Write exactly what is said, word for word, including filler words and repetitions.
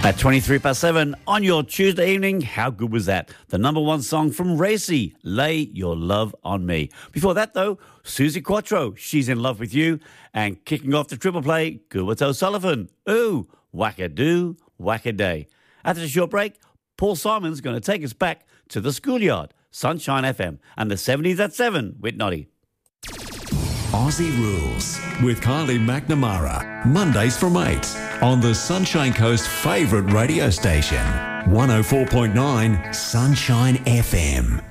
At twenty-three past seven on your Tuesday evening, how good was that? The number one song from Racy, Lay Your Love on Me. Before that, though, Susie Quattro, She's in Love with You. And kicking off the triple play, Gilbert O'Sullivan, Ooh, Wackadoo, Wackaday. After a short break, Paul Simon's going to take us back to the schoolyard, Sunshine F M, and the seventies at seven with Noddy. Aussie Rules with Kylie McNamara. Mondays from eight on the Sunshine Coast's favourite radio station, one oh four point nine Sunshine F M.